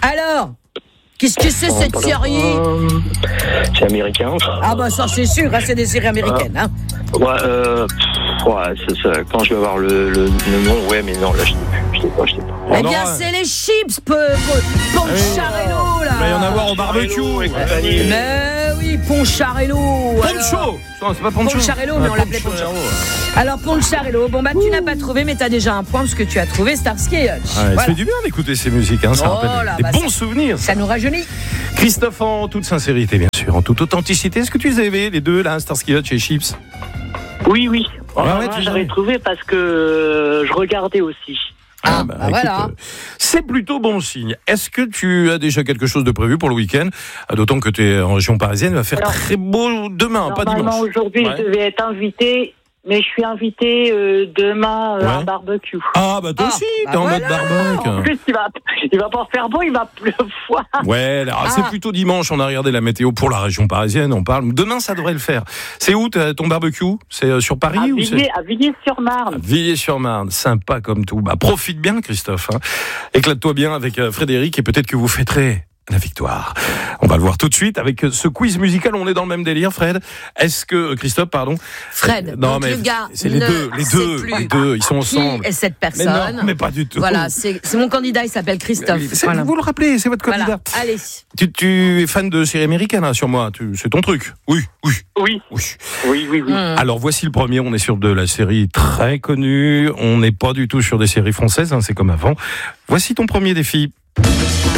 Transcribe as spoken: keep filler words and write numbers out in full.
Alors, qu'est-ce que c'est cette série? C'est américain. Ah bah ça c'est sûr, hein, c'est des séries américaines. Hein. Ouais, euh, pff, ouais c'est ça. Quand je vais voir le, le, le nom, ouais, mais non, là, je sais plus, je sais pas, je sais pas. Eh non, bien, ouais. c'est les chips, peu, peu, Poncharello, là. Il va y en avoir au barbecue. Mais oui, Poncharello. Poncho. Non, c'est pas Poncho. Poncharello, mais on l'appelait Poncho. Alors, Poncharello, bon bah tu n'as pas trouvé, mais t'as déjà un point parce que tu as trouvé Starsky et Hutch. Ouais, Voilà. Ça fait du bien d'écouter ces musiques, hein, ça Oh rappelle là, des bah, bons ça- souvenirs. Ça nous rajeunit. Christophe, en toute sincérité, bien sûr, en toute authenticité, est-ce que tu les avais, les deux, là, Starsky Hutch et Chips? Oui, oui. Ah Enfin, ouais, moi, tu j'avais sais. trouvé parce que euh, je regardais aussi. Ah, bah voilà. euh, c'est plutôt bon signe. Est-ce que tu as déjà quelque chose de prévu pour le week-end? Ah, d'autant que tu es en région parisienne, il va faire Alors, très beau demain, pas dimanche. Normalement, aujourd'hui, Ouais. je devais être invitée, mais je suis invitée euh, demain euh, à Ouais. un barbecue. Ah, bah toi Ah, aussi, bah t'es en voilà. mode barbecue. En plus, il va, il va pas faire beau, il va pleuvoir. Ouais, là, Ah. c'est plutôt dimanche, on a regardé la météo pour la région parisienne, on parle. Demain, ça devrait le faire. C'est où t'as- ton barbecue? C'est euh, sur Paris À ou c'est Villiers- à Villiers-sur-Marne. Villiers-sur-Marne, sympa comme tout. Bah, profite bien, Christophe. Hein. Éclate-toi bien avec euh, Frédéric et peut-être que vous fêterez la victoire. On va le voir tout de suite avec euh, ce quiz musical. On est dans le même délire, Fred. Est-ce que euh, Christophe, pardon? Fred, Euh, non donc mais le gars c'est les ne deux, les sait deux, plus les deux, ils sont qui ensemble. est cette Mais personne. non, mais pas du tout. Voilà, c'est c'est mon candidat, il s'appelle Christophe. Oui, c'est- Voilà. Vous le rappelez, c'est votre candidat. Voilà. Allez. Tu, tu es fan de séries américaines, hein, sur moi. Tu- C'est ton truc. Oui, oui, Oui, oui. oui, oui, oui. Mmh. Alors voici le premier, on est sur de la série très connue, on n'est pas du tout sur des séries françaises, hein, c'est comme avant. Voici ton premier défi.